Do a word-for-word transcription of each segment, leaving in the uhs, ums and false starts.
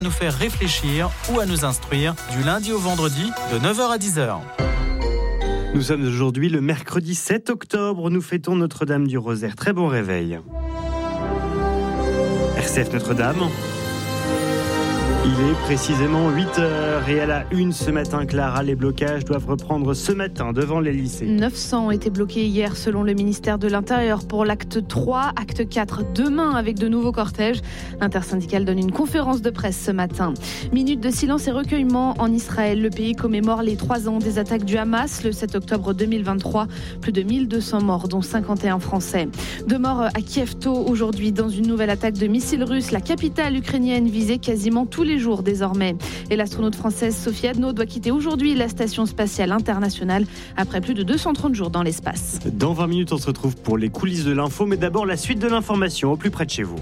nous faire réfléchir ou à nous instruire du lundi au vendredi de neuf heures à dix heures. Nous sommes aujourd'hui le mercredi sept octobre, nous fêtons Notre-Dame du Rosaire. Très bon réveil. R C F Notre-Dame. Il est précisément huit heures et à la une ce matin, Clara, les blocages doivent reprendre ce matin devant les lycées. neuf cents ont été bloqués hier selon le ministère de l'Intérieur pour l'acte trois, acte quatre demain avec de nouveaux cortèges. L'intersyndicale donne une conférence de presse ce matin. Minute de silence et recueillement en Israël. Le pays commémore les trois ans des attaques du Hamas le sept octobre deux mille vingt-trois. Plus de mille deux cents morts, dont cinquante et un Français. Deux morts à Kiev tôt aujourd'hui dans une nouvelle attaque de missiles russes. La capitale ukrainienne visée quasiment tous les jours désormais. Et l'astronaute française Sophie Adno doit quitter aujourd'hui la station spatiale internationale après plus de deux cent trente jours dans l'espace. Dans vingt minutes, on se retrouve pour les coulisses de l'info, mais d'abord la suite de l'information au plus près de chez vous.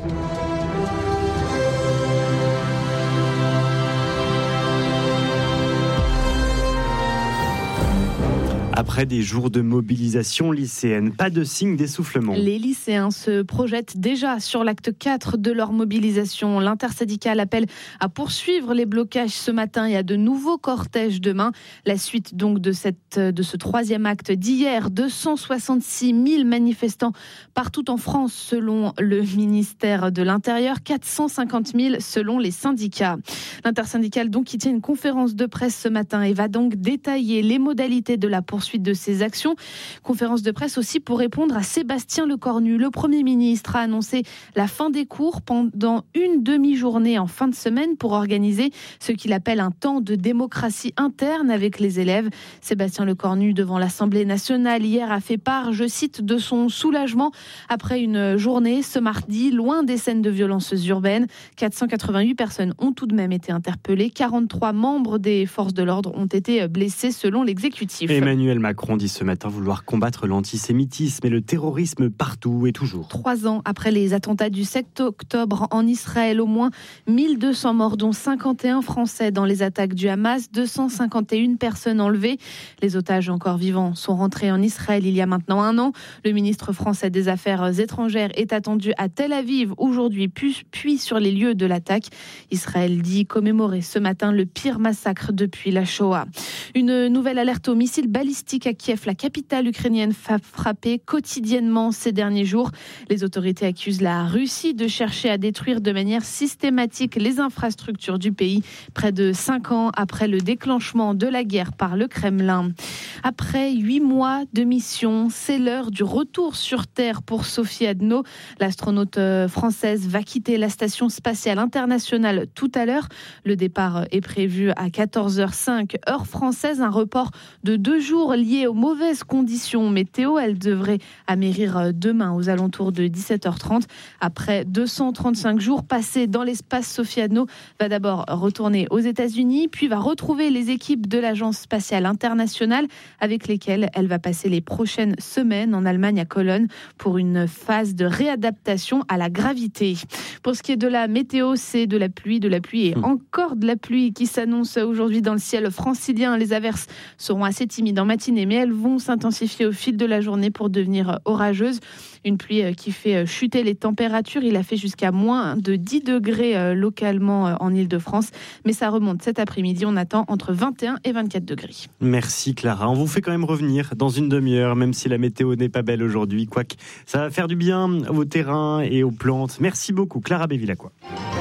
Après des jours de mobilisation lycéenne, pas de signe d'essoufflement. Les lycéens se projettent déjà sur l'acte quatre de leur mobilisation. L'intersyndicale appelle à poursuivre les blocages ce matin et à de nouveaux cortèges demain. La suite donc de, cette, de ce troisième acte d'hier. deux cent soixante-six mille manifestants partout en France selon le ministère de l'Intérieur, quatre cent cinquante mille selon les syndicats. L'intersyndicale donc qui tient une conférence de presse ce matin et va donc détailler les modalités de la poursuite de ces actions. Conférence de presse aussi pour répondre à Sébastien Lecornu. Le Premier ministre a annoncé la fin des cours pendant une demi-journée en fin de semaine pour organiser ce qu'il appelle un temps de démocratie interne avec les élèves. Sébastien Lecornu devant l'Assemblée nationale hier a fait part, je cite, de son soulagement après une journée ce mardi loin des scènes de violences urbaines. quatre cent quatre-vingt-huit personnes ont tout de même été interpellées. quarante-trois membres des forces de l'ordre ont été blessés selon l'exécutif. Emmanuel Macron dit ce matin vouloir combattre l'antisémitisme et le terrorisme partout et toujours. Trois ans après les attentats du sept octobre en Israël, au moins mille deux cents morts, dont cinquante et un Français dans les attaques du Hamas, deux cent cinquante et une personnes enlevées. Les otages encore vivants sont rentrés en Israël il y a maintenant un an. Le ministre français des Affaires étrangères est attendu à Tel Aviv aujourd'hui, puis, puis sur les lieux de l'attaque. Israël dit commémorer ce matin le pire massacre depuis la Shoah. Une nouvelle alerte aux missiles balistiques à Kiev, la capitale ukrainienne frappée quotidiennement ces derniers jours. Les autorités accusent la Russie de chercher à détruire de manière systématique les infrastructures du pays, près de cinq ans après le déclenchement de la guerre par le Kremlin. Après huit mois de mission, c'est l'heure du retour sur Terre pour Sophie Adno. L'astronaute française va quitter la station spatiale internationale tout à l'heure. Le départ est prévu à quatorze heures cinq, heure française, un report de deux jours lié aux mauvaises conditions météo. Elle devrait amérir demain aux alentours de dix-sept heures trente. Après deux cent trente-cinq jours passés dans l'espace, Sophie Adno va d'abord retourner aux États-Unis, puis va retrouver les équipes de l'Agence spatiale internationale avec lesquelles elle va passer les prochaines semaines en Allemagne à Cologne pour une phase de réadaptation à la gravité. Pour ce qui est de la météo, c'est de la pluie, de la pluie et encore de la pluie qui s'annonce aujourd'hui dans le ciel francilien. Les averses seront assez timides en matinée, mais elles vont s'intensifier au fil de la journée pour devenir orageuses. Une pluie qui fait chuter les températures. Il a fait jusqu'à moins de dix degrés localement en Ile-de-France, mais ça remonte cet après-midi. On attend entre vingt et un et vingt-quatre degrés. Merci Clara. On vous fait quand même revenir dans une demi-heure, même si la météo n'est pas belle aujourd'hui. Quoique, ça va faire du bien aux terrains et aux plantes. Merci beaucoup Clara Bevilacqua.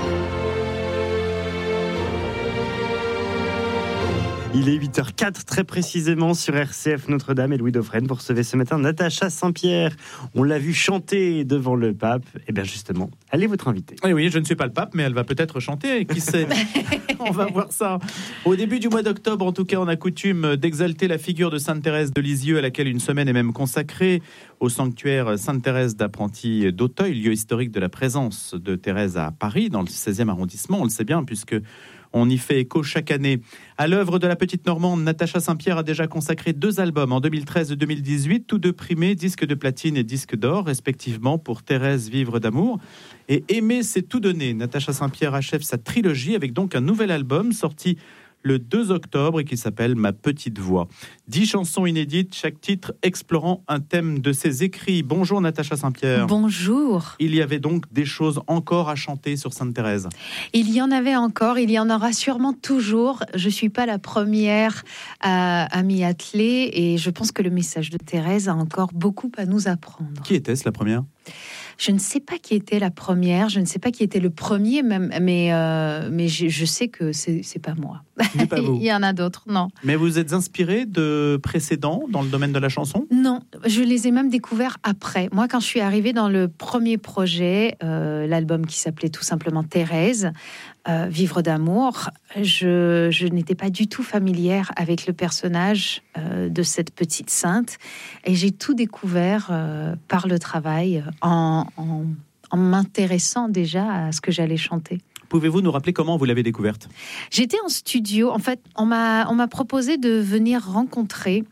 Il est huit heures quatre très précisément sur R C F Notre-Dame et Louis Dauphren pour recevoir ce matin Natacha Saint-Pierre. On l'a vu chanter devant le pape. Et bien justement, elle est votre invitée. Oui, oui, je ne suis pas le pape, mais elle va peut-être chanter. Qui sait? On va voir ça. Au début du mois d'octobre, en tout cas, on a coutume d'exalter la figure de Sainte Thérèse de Lisieux, à laquelle une semaine est même consacrée au sanctuaire Sainte-Thérèse d'Apprenti d'Auteuil, lieu historique de la présence de Thérèse à Paris, dans le seizième arrondissement. On le sait bien, puisque on y fait écho chaque année. À l'œuvre de la petite Normande, Natacha Saint-Pierre a déjà consacré deux albums en deux mille treize et deux mille dix-huit, tous deux primés, disques de platine et disques d'or, respectivement pour Thérèse, Vivre d'amour et Aimer, c'est tout donner. Natacha Saint-Pierre achève sa trilogie avec donc un nouvel album sorti le deux octobre et qui s'appelle Ma petite voix. Dix chansons inédites, chaque titre explorant un thème de ses écrits. Bonjour Natacha Saint-Pierre. Bonjour. Il y avait donc des choses encore à chanter sur Sainte-Thérèse. Il y en avait encore, il y en aura sûrement toujours. Je ne suis pas la première à, à m'y atteler et je pense que le message de Thérèse a encore beaucoup à nous apprendre. Qui était-ce la première ? Je ne sais pas qui était la première, je ne sais pas qui était le premier, même, mais, euh, mais je, je sais que c'est, c'est pas moi. C'est pas vous. Il y en a d'autres, non. Mais vous êtes inspiré de précédents dans le domaine de la chanson ? Non, je les ai même découverts après. Moi, quand je suis arrivée dans le premier projet, euh, l'album qui s'appelait tout simplement Thérèse, euh, Vivre d'amour, je, je n'étais pas du tout familière avec le personnage euh, de cette petite sainte. Et j'ai tout découvert euh, par le travail, en, en, en m'intéressant déjà à ce que j'allais chanter. Pouvez-vous nous rappeler comment vous l'avez découverte ? J'étais en studio. En fait, on m'a, on m'a proposé de venir rencontrer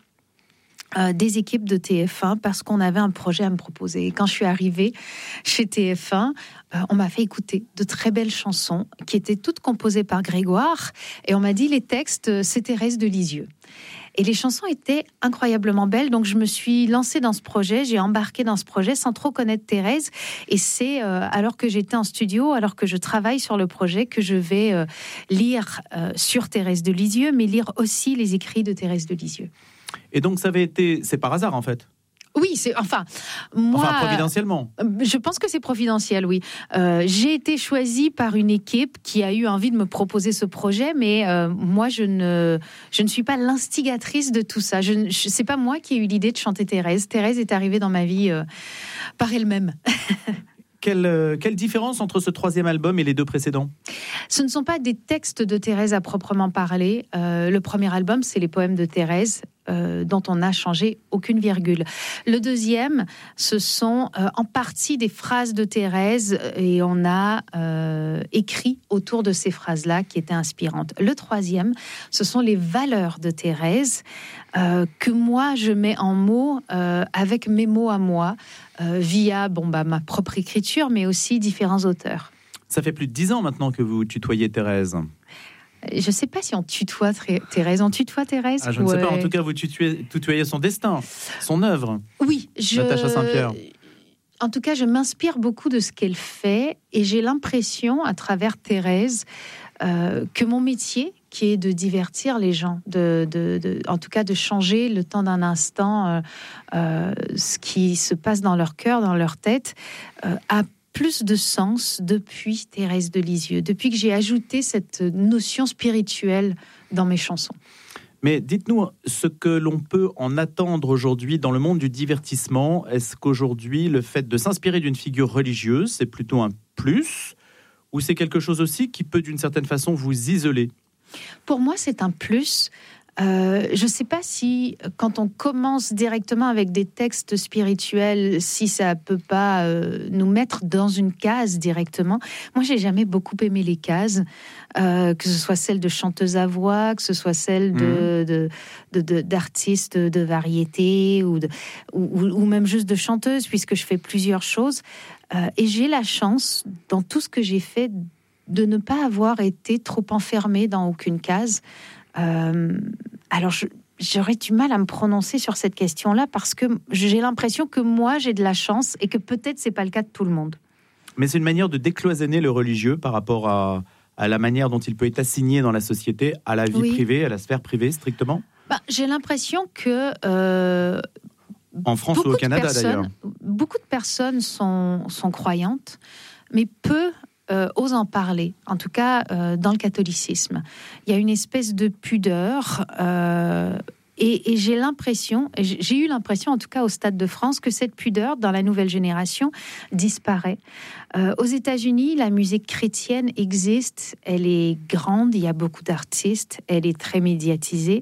euh, des équipes de T F un parce qu'on avait un projet à me proposer. Et quand je suis arrivée chez T F un, euh, on m'a fait écouter de très belles chansons qui étaient toutes composées par Grégoire. Et on m'a dit les textes, c'est Thérèse de Lisieux. Et les chansons étaient incroyablement belles, donc je me suis lancée dans ce projet, j'ai embarqué dans ce projet sans trop connaître Thérèse. Et c'est euh, alors que j'étais en studio, alors que je travaille sur le projet, que je vais euh, lire euh, sur Thérèse de Lisieux, mais lire aussi les écrits de Thérèse de Lisieux. Et donc ça avait été, c'est par hasard en fait ? Oui, c'est enfin moi. Enfin, providentiellement. Je pense que c'est providentiel, oui. Euh, j'ai été choisie par une équipe qui a eu envie de me proposer ce projet, mais euh, moi, je ne, je ne suis pas l'instigatrice de tout ça. Je, je, c'est pas moi qui ai eu l'idée de chanter Thérèse. Thérèse est arrivée dans ma vie euh, par elle-même. Quelle, euh, quelle différence entre ce troisième album et les deux précédents ? Ce ne sont pas des textes de Thérèse à proprement parler. Euh, le premier album, c'est les poèmes de Thérèse, euh, dont on n'a changé aucune virgule. Le deuxième, ce sont euh, en partie des phrases de Thérèse et on a euh, écrit autour de ces phrases-là qui étaient inspirantes. Le troisième, ce sont les valeurs de Thérèse euh, que moi, je mets en mots euh, avec mes mots à moi, euh, via bon, bah, ma propre écriture, mais aussi différents auteurs. Ça fait plus de dix ans maintenant que vous tutoyez Thérèse. Je ne sais pas si on tutoie Thérèse. On tutoie Thérèse ah, Je ne ouais. sais pas. En tout cas, vous tutoyez, tutoyez son destin, son œuvre. Oui. Je... Natacha Saint-Pierre. En tout cas, je m'inspire beaucoup de ce qu'elle fait. Et j'ai l'impression, à travers Thérèse, euh, que mon métier, qui est de divertir les gens, de, de, de, en tout cas de changer le temps d'un instant euh, euh, ce qui se passe dans leur cœur, dans leur tête, euh, a plus de sens depuis Thérèse de Lisieux, depuis que j'ai ajouté cette notion spirituelle dans mes chansons. Mais dites-nous ce que l'on peut en attendre aujourd'hui dans le monde du divertissement. Est-ce qu'aujourd'hui, le fait de s'inspirer d'une figure religieuse, c'est plutôt un plus, ou c'est quelque chose aussi qui peut d'une certaine façon vous isoler ? Pour moi, c'est un plus. Euh, je ne sais pas si, quand on commence directement avec des textes spirituels, si ça peut pas euh, nous mettre dans une case directement. Moi, j'ai jamais beaucoup aimé les cases, euh, que ce soit celle de chanteuse à voix, que ce soit celle de, mmh. de, de, de, d'artistes de variété ou, de, ou, ou même juste de chanteuse, puisque je fais plusieurs choses. Euh, et j'ai la chance, dans tout ce que j'ai fait, de ne pas avoir été trop enfermée dans aucune case. Euh, alors, je, j'aurais du mal à me prononcer sur cette question-là parce que j'ai l'impression que moi, j'ai de la chance et que peut-être c'est pas le cas de tout le monde. Mais c'est une manière de décloisonner le religieux par rapport à, à la manière dont il peut être assigné dans la société, à la vie oui. privée, à la sphère privée, strictement. Bah, j'ai l'impression que... Euh, en France ou au Canada, personnes, d'ailleurs. Beaucoup de personnes sont, sont croyantes, mais peu... Euh, osent en parler, en tout cas euh, dans le catholicisme. Il y a une espèce de pudeur euh, et, et j'ai l'impression, et j'ai eu l'impression en tout cas au Stade de France, que cette pudeur dans la nouvelle génération disparaît. Euh, aux États-Unis, la musique chrétienne existe, elle est grande, il y a beaucoup d'artistes, elle est très médiatisée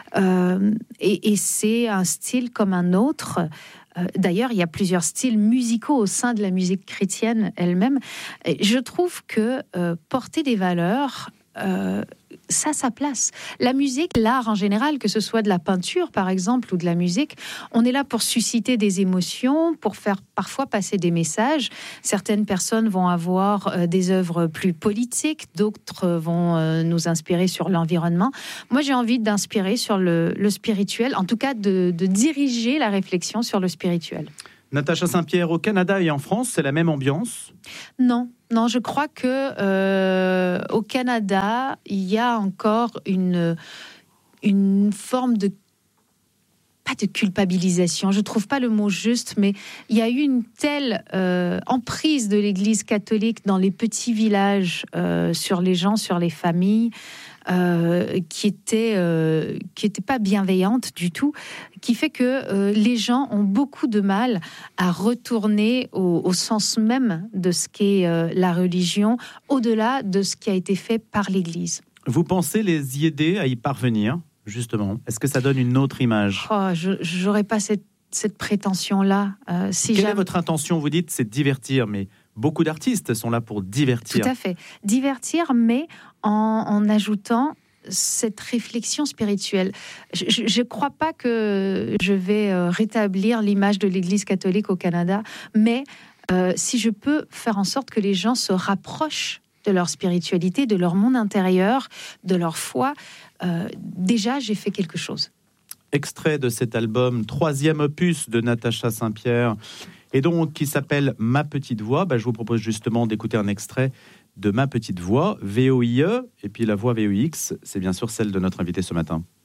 euh, et, et c'est un style comme un autre. Euh, d'ailleurs, il y a plusieurs styles musicaux au sein de la musique chrétienne elle-même. Et je trouve que euh, porter des valeurs, euh, ça a sa place. La musique, l'art en général, que ce soit de la peinture par exemple ou de la musique, on est là pour susciter des émotions, pour faire parfois passer des messages. Certaines personnes vont avoir euh, des œuvres plus politiques, d'autres vont euh, nous inspirer sur l'environnement. Moi, j'ai envie d'inspirer sur le, le spirituel, en tout cas de, de diriger la réflexion sur le spirituel. Natacha Saint-Pierre, au Canada et en France, c'est la même ambiance ? Non, non, je crois que euh, au Canada, il y a encore une, une forme de pas de culpabilisation, je trouve pas le mot juste, mais il y a eu une telle euh, emprise de l'Église catholique dans les petits villages euh, sur les gens, sur les familles. Euh, qui était euh, qui était pas bienveillante du tout, qui fait que euh, les gens ont beaucoup de mal à retourner au, au sens même de ce qu'est euh, la religion, au-delà de ce qui a été fait par l'Église. Vous pensez les y aider à y parvenir, justement ? Est-ce que ça donne une autre image ? Oh, je j'aurais pas cette cette prétention-là. Euh, si Quelle jamais... est votre intention ? Vous dites c'est divertir, mais beaucoup d'artistes sont là pour divertir. Tout à fait. Divertir, mais en, en ajoutant cette réflexion spirituelle. Je ne crois pas que je vais euh, rétablir l'image de l'Église catholique au Canada, mais euh, si je peux faire en sorte que les gens se rapprochent de leur spiritualité, de leur monde intérieur, de leur foi, euh, déjà j'ai fait quelque chose. Extrait de cet album, troisième opus de Natacha Saint-Pierre, et donc qui s'appelle Ma Petite Voix. Bah, je vous propose justement d'écouter un extrait de Ma Petite Voix, V O I E, et puis la voix V O X, c'est bien sûr celle de notre invité ce matin.